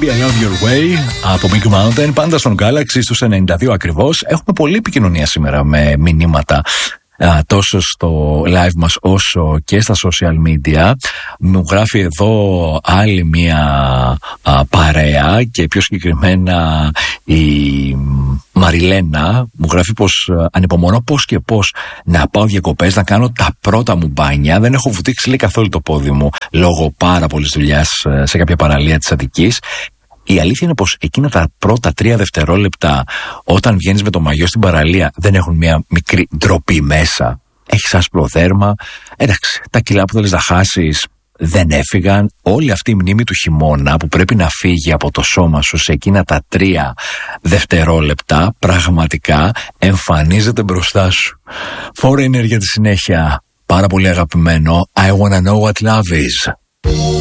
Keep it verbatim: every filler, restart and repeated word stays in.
Baby I Love Your Way από Big Mountain, πάντα στον Galaxy στους ενενήντα δύο ακριβώς. Έχουμε πολλή επικοινωνία σήμερα με μηνύματα α, τόσο στο live μας όσο και στα social media. Μου γράφει εδώ άλλη μία α, παρέα και πιο συγκεκριμένα η Μαριλένα μου γράφει πως α, ανυπομονώ πως και πως να πάω διακοπές, να κάνω τα πρώτα μου μπάνια. Δεν έχω βουτήξει λέει καθόλου το πόδι μου λόγω πάρα πολλής δουλειάς σε κάποια παραλία της Αττικής. Η αλήθεια είναι πως εκείνα τα πρώτα τρία δευτερόλεπτα όταν βγαίνεις με το μαγιό στην παραλία δεν έχουν μια μικρή ντροπή μέσα. Έχεις άσπρο δέρμα, εντάξει, τα κιλά που θέλεις να χάσεις δεν έφυγαν. Όλη αυτή η μνήμη του χειμώνα που πρέπει να φύγει από το σώμα σου σε εκείνα τα τρία δευτερόλεπτα πραγματικά εμφανίζεται μπροστά σου. Foreigner για τη συνέχεια, πάρα πολύ αγαπημένο I Wanna Know What Love Is.